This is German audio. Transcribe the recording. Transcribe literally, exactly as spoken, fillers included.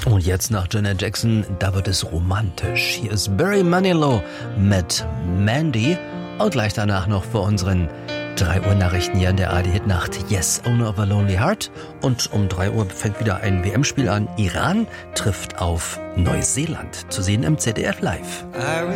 Und jetzt nach Janet Jackson, da wird es romantisch. Hier ist Barry Manilow mit Mandy und gleich danach noch vor unseren drei Uhr Nachrichten hier in der A R D-Hitnacht Yes, Owner of a Lonely Heart. Und um drei Uhr fängt wieder ein W M-Spiel an. Iran trifft auf Neuseeland. Zu sehen im Z D F Live.